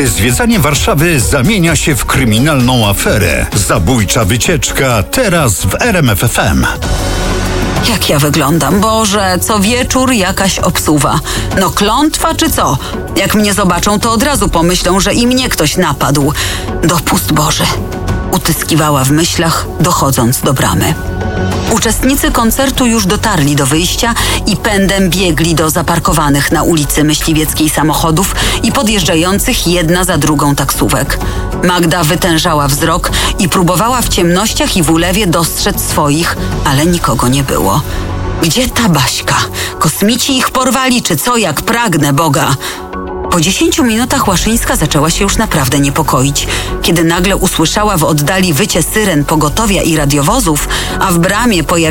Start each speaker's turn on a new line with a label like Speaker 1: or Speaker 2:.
Speaker 1: gdy zwiedzanie Warszawy zamienia się w kryminalną aferę. Zabójcza wycieczka teraz w RMF FM.
Speaker 2: Jak ja wyglądam? Boże, co wieczór jakaś obsuwa. No klątwa czy co? Jak mnie zobaczą, to od razu pomyślą, że i mnie ktoś napadł. Dopust Boże. Utyskiwała w myślach, dochodząc do bramy. Uczestnicy koncertu już dotarli do wyjścia i pędem biegli do zaparkowanych na ulicy Myśliwieckiej samochodów i podjeżdżających jedna za drugą taksówek. Magda wytężała wzrok i próbowała w ciemnościach i w ulewie dostrzec swoich, ale nikogo nie było. Gdzie ta Baśka? Kosmici ich porwali, czy co? Jak pragnę Boga! Po 10 minutach Łaszyńska zaczęła się już naprawdę niepokoić, kiedy nagle usłyszała w oddali wycie syren pogotowia i radiowozów, a w bramie pojawiła